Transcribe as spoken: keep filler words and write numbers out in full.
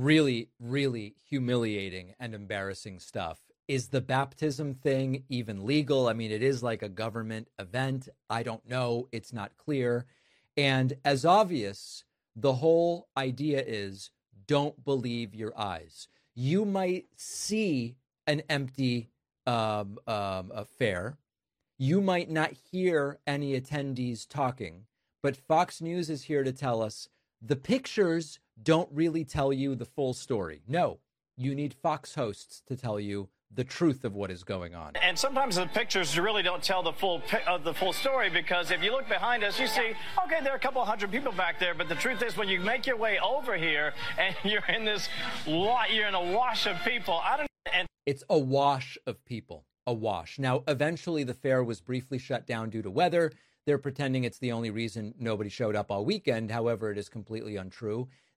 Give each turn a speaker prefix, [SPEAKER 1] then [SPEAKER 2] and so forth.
[SPEAKER 1] really, really humiliating and embarrassing stuff. Is the baptism thing even legal? I mean, it is like a government event. I don't know. It's not clear. And as obvious, the whole idea is don't believe your eyes. You might see an empty um, um, affair. You might not hear any attendees talking, but Fox News is here to tell us the pictures don't really tell you the full story. No, you need Fox hosts to tell you the truth of what is going on.
[SPEAKER 2] And sometimes the pictures really don't tell the full uh, the full story, because if you look behind us, you see, okay, there are a couple hundred people back there, but the truth is when you make your way over here and you're in this lot, you're in a wash of people. I don't and
[SPEAKER 1] It's a wash of people, a wash. Now, eventually the fair was briefly shut down due to weather. They're pretending it's the only reason nobody showed up all weekend. However, it is completely untrue.